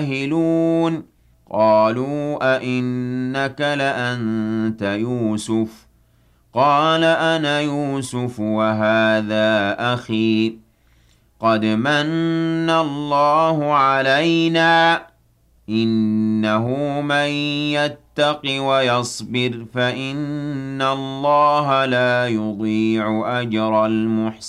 جاهلون قالوا أئنك لأنت يوسف قال أنا يوسف وهذا أخي قد مَنَّ اللَّهُ عَلَيْنَا إِنَّهُ مَن يَتَّقِ وَيَصْبِرْ فَإِنَّ اللَّهَ لَا يُضِيعُ أَجْرَ الْمُحْسِنِينَ